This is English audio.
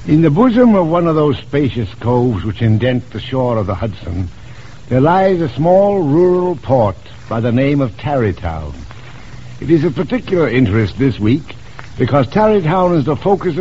In the bosom of one of those spacious coves which indent the shore of the Hudson, there lies a small rural port by the name of Tarrytown. It is of particular interest this week because Tarrytown is the focus